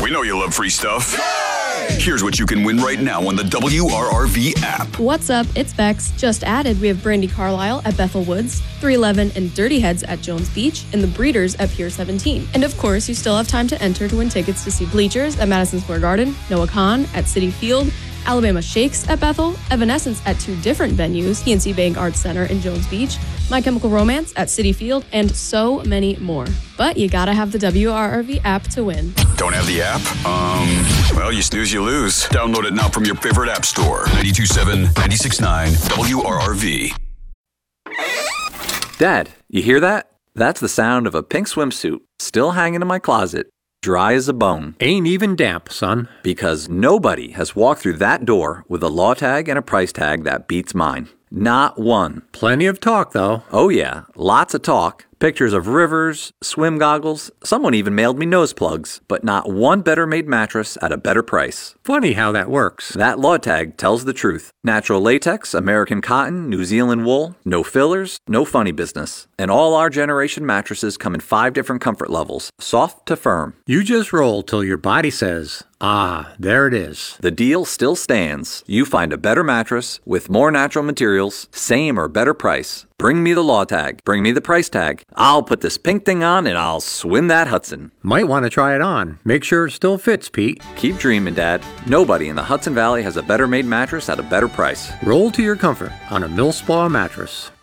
We know you love free stuff. Here's what you can win right now on the WRRV app. What's up? It's Bex. Just added, we have Brandy Carlisle at Bethel Woods, 311 and Dirty Heads at Jones Beach, and the Breeders at Pier 17. And of course, you still have time to enter to win tickets to see Bleachers at Madison Square Garden, Noah Khan at Citi Field, Alabama Shakes at Bethel, Evanescence at two different venues, PNC Bank Arts Center in Jones Beach, My Chemical Romance at Citi Field, and so many more. But you gotta have the WRRV app to win. Don't have the app? Well, you snooze, you lose. Download it now from your favorite app store. 92.7, 96.9, WRRV. Dad, you hear that? That's the sound of a pink swimsuit still hanging in my closet, dry as a bone. Ain't even damp, son. Because nobody has walked through that door with a law tag and a price tag that beats mine. Not one. Plenty of talk, though. Oh yeah, lots of talk. Pictures of rivers, swim goggles, someone even mailed me nose plugs, but not one better made mattress at a better price. Funny how that works. That law tag tells the truth. Natural latex, American cotton, New Zealand wool, no fillers, no funny business. And all our generation mattresses come in 5 different comfort levels, soft to firm. You just roll till your body says, ah, there it is. The deal still stands. You find a better mattress with more natural materials, same or better price. Bring me the law tag. Bring me the price tag. I'll put this pink thing on and I'll swim that Hudson. Might want to try it on. Make sure it still fits, Pete. Keep dreaming, Dad. Nobody in the Hudson Valley has a better made mattress at a better price. Roll to your comfort on a Millspa mattress.